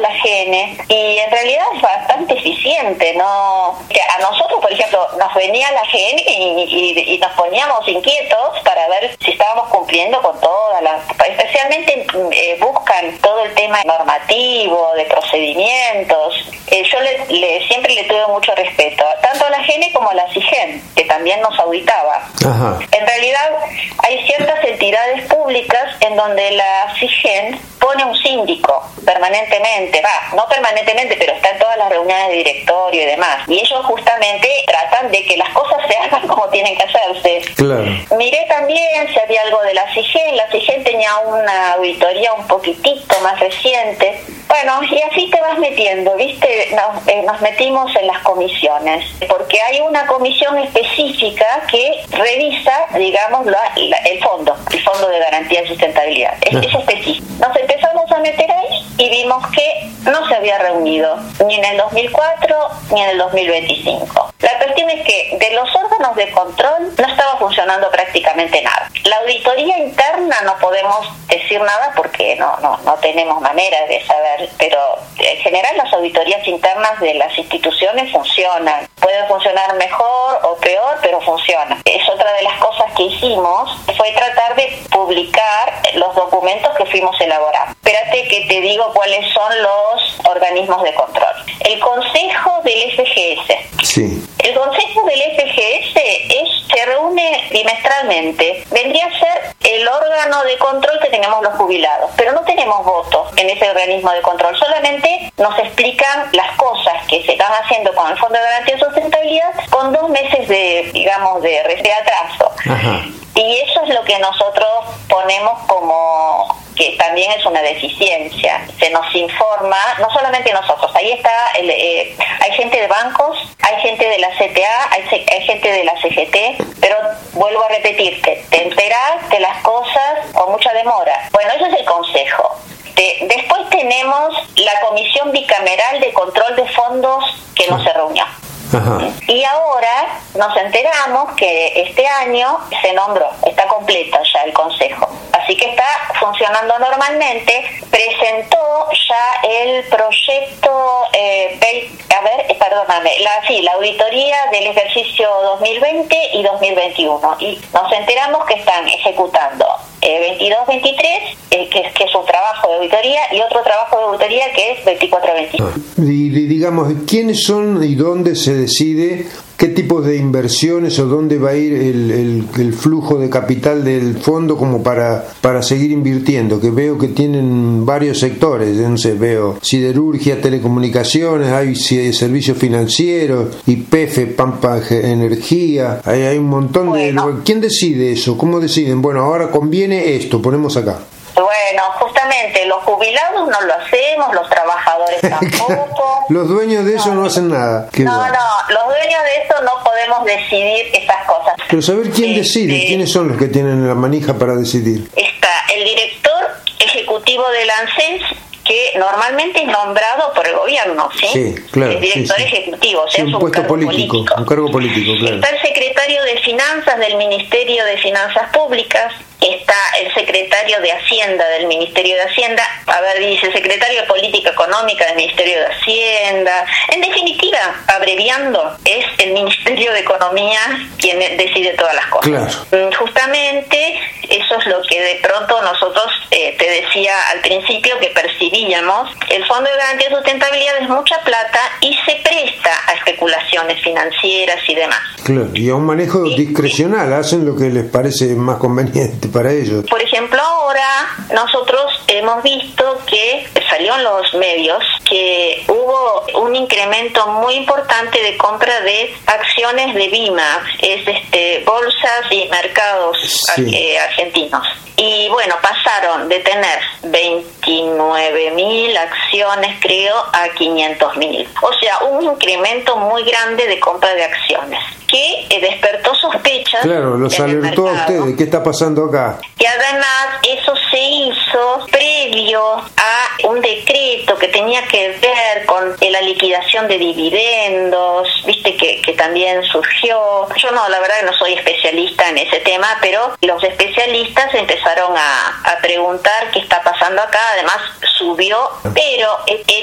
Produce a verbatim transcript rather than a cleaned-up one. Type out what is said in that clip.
la Gene y en realidad es bastante eficiente, ¿no? Que a nosotros, por ejemplo, nos venía la Gene y, y, y nos poníamos inquietos para ver si estábamos cumpliendo con todas las... Especialmente eh, buscan todo el tema normativo, de procedimientos. Eh, yo le, le, siempre le tuve mucho respeto, tanto a la Gene como a la SIGEN, que también nos auditaba. Ajá. En realidad hay ciertas entidades públicas en donde la SIGEN pone un síndico permanentemente, va, no permanentemente, pero está en todas las reuniones de directorio y demás. Y ellos justamente tratan de que las cosas se hagan como tienen que hacerse. Claro. Miré también si había algo de la SIGEN. La SIGEN tenía una auditoría un poquitito más reciente. Bueno, y así te vas metiendo, ¿viste? Nos, eh, nos metimos en las comisiones, porque hay una comisión específica que revisa, digamos, la, la, el fondo, el Fondo de Garantía de Sustentabilidad. Es, es específico. Nos empezamos a meter ahí y vimos que no se había reunido ni en el dos mil cuatro ni en el dos mil veinticinco. La cuestión es que de los órganos de control no estaba funcionando prácticamente nada. La auditoría interna no podemos decir nada porque no, no, no tenemos manera de saber, pero en general las auditorías internas de las instituciones funcionan. Pueden funcionar mejor o peor, pero funcionan. Es otra de las cosas que hicimos, fue tratar de publicar los documentos que fuimos elaborando. Espérate que te digo cuáles son los organismos de control. El Consejo del F G S. Sí. El Consejo del F G S es, se reúne bimestralmente. Vendría a ser el órgano de control que tenemos los jubilados, pero no tenemos votos en ese organismo de control. Solamente nos explican las cosas que se están haciendo con el Fondo de Garantía de Sustentabilidad con dos meses de, digamos, de, de atraso. Ajá. Y eso es lo que nosotros ponemos como que también es una deficiencia. Se nos informa, no solamente nosotros, ahí está, el, eh, hay gente de bancos, hay gente de la C T A, hay, hay gente de la C G T, pero vuelvo a repetirte, te enterás de las cosas con mucha demora. Bueno, ese es el consejo. De, después tenemos la Comisión Bicameral de Control de Fondos que no se reunió. Ajá. Y ahora nos enteramos que este año se nombró, está completo ya el consejo, así que está funcionando normalmente. Presentó ya el proyecto, eh, a ver, eh, perdóname, la, sí, la auditoría del ejercicio dos mil veinte y dos mil veintiuno, y nos enteramos que están ejecutando eh, veintidós veintitrés, eh, que, que es un trabajo de auditoría, y otro trabajo de auditoría que es veinticuatro veinticinco. Ah. Y, digamos, ¿quiénes son y dónde se decide qué tipos de inversiones o dónde va a ir el, el, el flujo de capital del fondo como para, para seguir invirtiendo? Que veo que tienen varios sectores, no sé, veo siderurgia, telecomunicaciones, hay servicios financieros, Y P F, Pampa Energía, hay, hay un montón bueno. de... ¿Quién decide eso? ¿Cómo deciden? Bueno, ahora conviene esto, ponemos acá. Bueno, justamente los jubilados no lo hacemos, los trabajadores tampoco. Los dueños de eso no, no hacen nada. Qué no, bueno. no, los dueños de eso no podemos decidir esas cosas. Pero saber quién este, decide, quiénes son los que tienen la manija para decidir. Está el director ejecutivo del ANSES, que normalmente es nombrado por el gobierno, ¿sí? Sí, claro. El director sí, sí. ejecutivo, o sea, sí, un es un puesto cargo político, político. Un cargo político, claro. Está el secretario de Finanzas del Ministerio de Finanzas Públicas, está el secretario de Hacienda del Ministerio de Hacienda, a ver, dice secretario de Política Económica del Ministerio de Hacienda. En definitiva, abreviando, es el Ministerio de Economía quien decide todas las cosas. Claro. Justamente eso es lo que de pronto nosotros, eh, te decía al principio, que percibíamos. El Fondo de Garantía de Sustentabilidad es mucha plata y se presta a especulaciones financieras y demás. Claro, y a un manejo y, discrecional, hacen lo que les parece más conveniente para ellos. Por ejemplo, ahora nosotros hemos visto que salió en los medios que hubo un incremento muy importante de compra de acciones de BIMA, es este bolsas y mercados sí. eh, argentinos. Y bueno, pasaron de tener veintinueve mil acciones, creo, a quinientos mil. O sea, un incremento muy grande de compra de acciones, que eh, despertó sospechas. Claro, los alertó a ustedes. ¿Qué está pasando acá? Y además, eso se hizo previo a un decreto que tenía que ver con eh, la liquidación de dividendos, viste que, que también surgió. Yo no, la verdad que no soy especialista en ese tema, pero los especialistas empezaron a, a preguntar qué está pasando acá. Además, subió, pero el,